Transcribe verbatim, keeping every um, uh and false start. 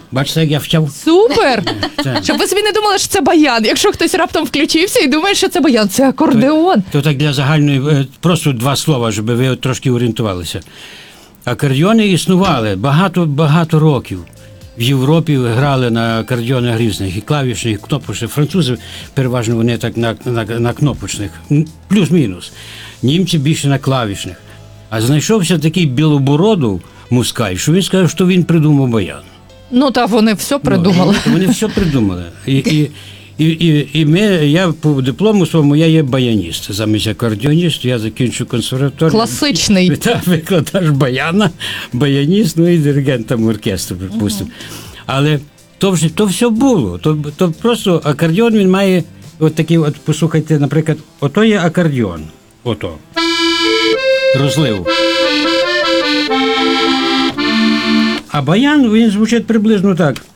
Бачите, як я вчав? Супер! Це, Щоб ви собі не думали, що це баян. Якщо хтось раптом включився і думає, що це баян, це акордеон. то так для загальної, е, просто два слова, щоб ви трошки орієнтувалися. Акордеони існували багато-багато років. В Європі грали на акордеонах різних, і клавішних, і кнопочних. Французи переважно вони так на, на, на кнопочних, плюс-мінус. Німці більше на клавішних. А знайшовся такий білобородов мускаль, що він сказав, що він придумав баян. Ну, та вони все придумали. Ну, вони все придумали. І, і, і, і, і ми, я по диплому своєму, я є баяніст. Замість акордеоніст, я закінчу консерваторію. Класичний. Та, викладач баяна, баяніст, ну і диригент там оркестру, припустимо. Але то, вже, то все було. То, то просто акордеон, він має от такий, от послухайте, наприклад, ото є акордеон. Ото. Розлив. А баян, він звучить приблизно так.